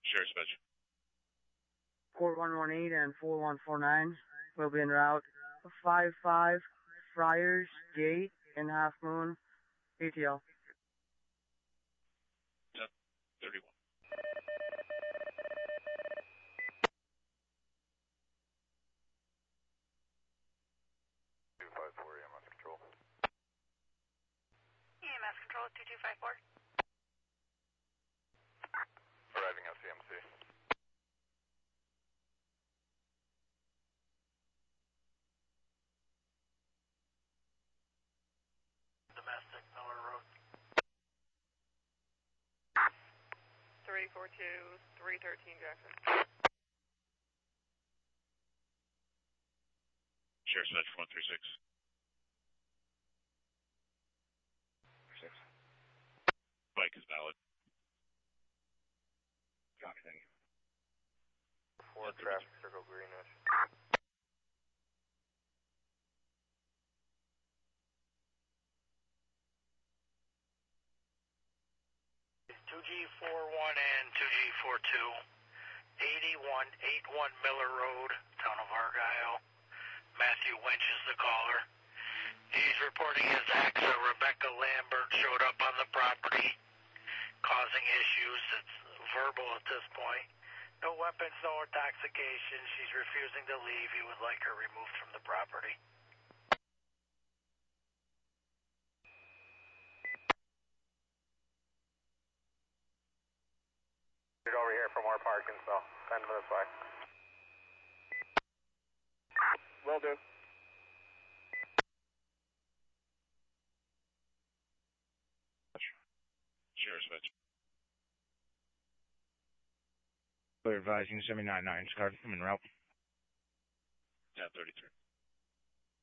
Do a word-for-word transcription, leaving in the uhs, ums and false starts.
Sheriff's Dispatch. four one one eight and four one four nine will be en route. five five Friars Gate in Half Moon, A T L. ten thirty-one. two five four E M S Control. E M S Control, two two five four. Arriving at C M C. Domestic, Miller Road. three four two, three thirteen Jackson. Sheriff's Dispatch one three six. Six. Bike is valid. Copy, thank you. Four traffic circle greenish. two G four one and two G four two. eighty-one eighty-one Miller Road, town of Argyle. Matthew Winch is the caller. He's reporting his ex, Rebecca Lambert, showed up on the property, causing issues. It's verbal at this point. No weapons, no intoxication. She's refusing to leave. He would like her removed from the property. Get over here for more parking, so send them this way. Will do. Sheriff's Dispatch. Clear advising seven nine nine, Scar, I'm en route. ten thirty-three.